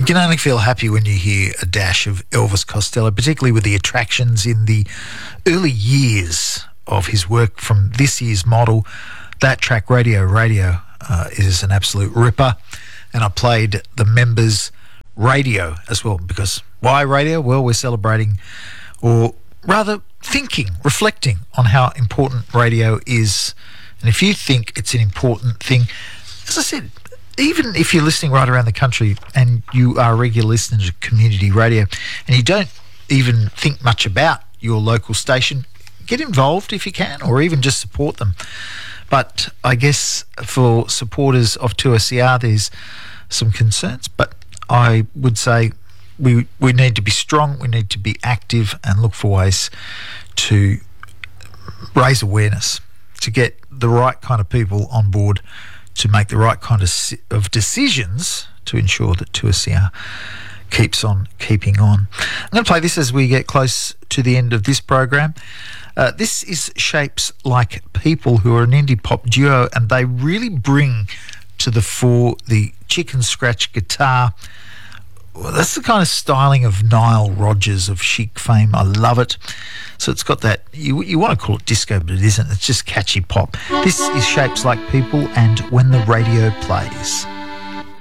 You can only feel happy when you hear a dash of Elvis Costello, particularly with the attractions in the early years of his work from this year's model. That track, Radio, is an absolute ripper. And I played the Members' Radio as well, because why radio? Well, we're celebrating, or rather thinking, reflecting on how important radio is. And if you think it's an important thing, as I said, even if you're listening right around the country and you are a regular listener to community radio and you don't even think much about your local station, get involved if you can, or even just support them. But I guess for supporters of 2SER, there's some concerns, but I would say we need to be strong, we need to be active and look for ways to raise awareness, to get the right kind of people on board, to make the right kind of decisions to ensure that 2SER keeps on keeping on. I'm going to play this as we get close to the end of this program. This is Shapes Like People, who are an indie pop duo, and they really bring to the fore the chicken scratch guitar. Well, that's the kind of styling of Nile Rodgers of Chic fame. I love it. So it's got that, you want to call it disco, but it isn't. It's just catchy pop. This is Shapes Like People and When the Radio Plays.